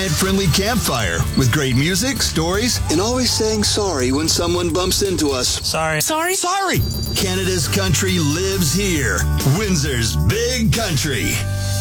quiet-friendly campfire with great music, stories, and always saying sorry when someone bumps into us. Sorry. Canada's country lives here. Windsor's Big Country.